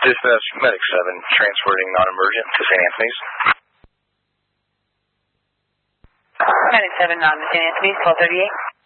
Dispatch, Medic 7, transferring non-emergent to St. Anthony's. Medic 7, non-St. Anthony's, 1238.